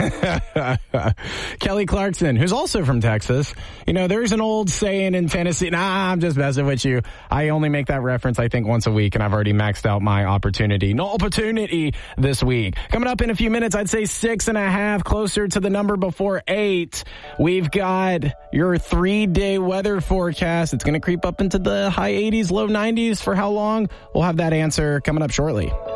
Kelly Clarkson, who's also from Texas. You know, there's an old saying in Tennessee. Nah, I'm just messing with you. I only make that reference, I think, once a week, and I've already maxed out my opportunity. No opportunity this week. Coming up in a few minutes, I'd say 6.5, closer to the number before 8. We've got your 3-day weather forecast. It's going to creep up into the high 80s, low 90s. For how long? We'll have that answer coming up shortly.